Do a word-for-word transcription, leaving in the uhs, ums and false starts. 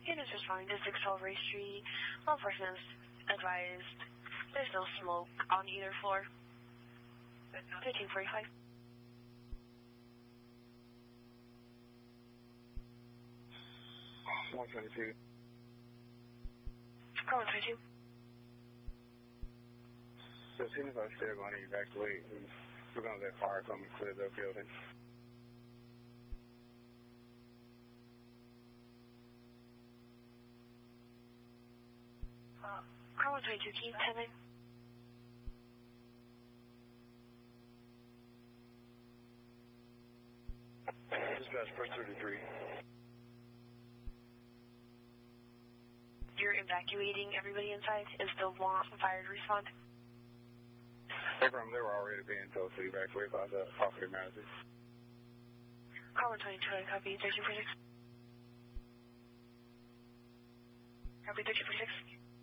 Units responding to six twelve Ray Street. All persons advised there's no smoke on either floor. thirteen forty-five. one twenty-two. Car one twenty-two. So as soon as I say I'm going to evacuate, we're going to let fire come and clear the building. Uh, car one twenty-two, key ten nine. Dispatch, first thirty-three. You're evacuating everybody inside and still want fire to respond? Hey, from they were already being told to evacuate by the property manager. Car one twenty-two, I copy thirteen forty-six. Copy thirteen forty-six.